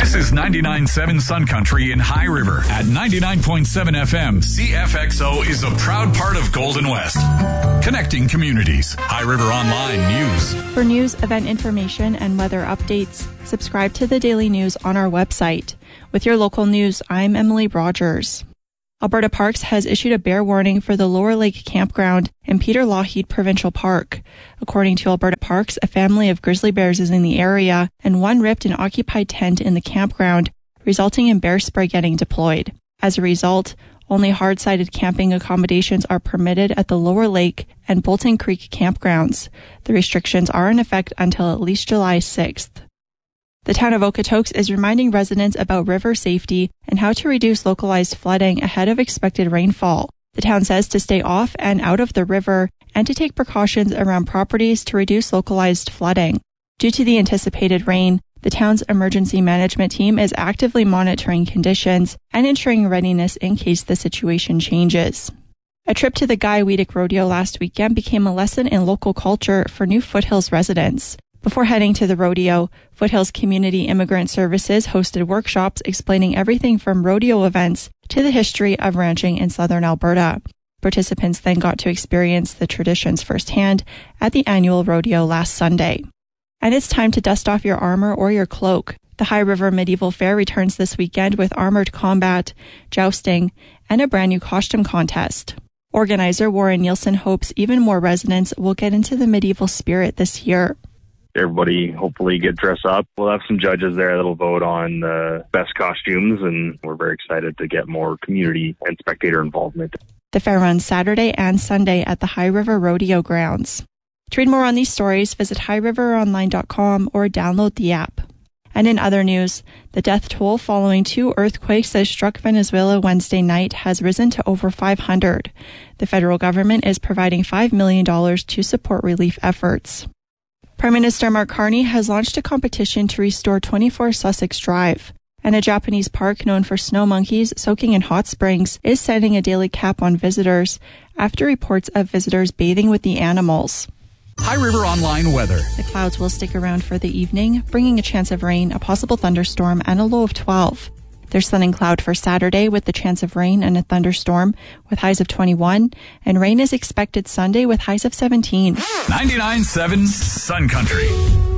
This is 99.7 Sun Country in High River. At 99.7 FM, CFXO is a proud part of Golden West. Connecting communities. High River Online News. For news, event information, and weather updates, subscribe to the Daily News on our website. With your local news, I'm Emily Rogers. Alberta Parks has issued a bear warning for the Lower Lake Campground in Peter Lougheed Provincial Park. According to Alberta Parks, a family of grizzly bears is in the area, and one ripped an occupied tent in the campground, resulting in bear spray getting deployed. As a result, only hard-sided camping accommodations are permitted at the Lower Lake and Bolton Creek campgrounds. The restrictions are in effect until at least July 6th. The town of Okotoks is reminding residents about river safety and how to reduce localized flooding ahead of expected rainfall. The town says to stay off and out of the river and to take precautions around properties to reduce localized flooding. Due to the anticipated rain, the town's emergency management team is actively monitoring conditions and ensuring readiness in case the situation changes. A trip to the Guy Weedick Rodeo last weekend became a lesson in local culture for new Foothills residents. Before heading to the rodeo, Foothills Community Immigrant Services hosted workshops explaining everything from rodeo events to the history of ranching in southern Alberta. Participants then got to experience the traditions firsthand at the annual rodeo last Sunday. And it's time to dust off your armor or your cloak. The High River Medieval Fair returns this weekend with armored combat, jousting, and a brand new costume contest. Organizer Warren Nielsen hopes even more residents will get into the medieval spirit this year. Everybody hopefully get dressed up. We'll have some judges there that'll vote on the best costumes, and we're very excited to get more community and spectator involvement. The fair runs Saturday and Sunday at the High River Rodeo grounds. To read more on these stories, visit highriveronline.com or download the app. And in other news, the death toll following 2 earthquakes that struck Venezuela Wednesday night has risen to over 500. The federal government is providing $5 million to support relief efforts. Prime Minister Mark Carney has launched a competition to restore 24 Sussex Drive, and a Japanese park known for snow monkeys soaking in hot springs is setting a daily cap on visitors after reports of visitors bathing with the animals. High River Online weather. The clouds will stick around for the evening, bringing a chance of rain, a possible thunderstorm, and a low of 12. There's sun and cloud for Saturday with the chance of rain and a thunderstorm with highs of 21, and rain is expected Sunday with highs of 17. 99.7 Sun Country.